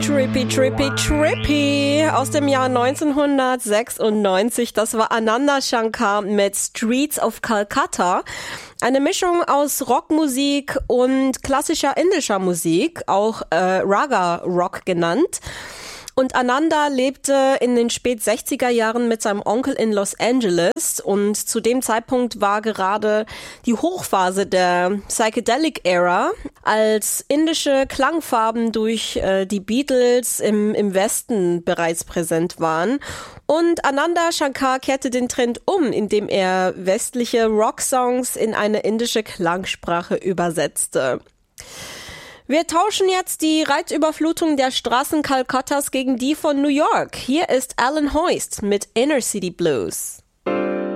Trippy aus dem Jahr 1996. Das war Ananda Shankar mit Streets of Calcutta. Eine Mischung aus Rockmusik und klassischer indischer Musik, auch Raga Rock genannt. Und Ananda lebte in den spät 60er Jahren mit seinem Onkel in Los Angeles und zu dem Zeitpunkt war gerade die Hochphase der Psychedelic Era, als indische Klangfarben durch die Beatles im Westen bereits präsent waren. Und Ananda Shankar kehrte den Trend um, indem er westliche Rocksongs in eine indische Klangsprache übersetzte. Wir tauschen jetzt die Reizüberflutung der Straßen Kalkattas gegen die von New York. Hier ist Alan Hoist mit Inner City Blues.